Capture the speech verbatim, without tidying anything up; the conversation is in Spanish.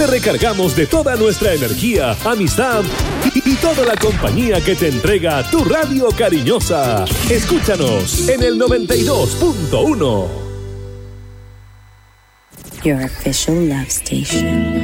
te recargamos de toda nuestra energía, amistad y, y toda la compañía que te entrega tu radio cariñosa. Escúchanos en el noventa y dos punto uno. Your official love station.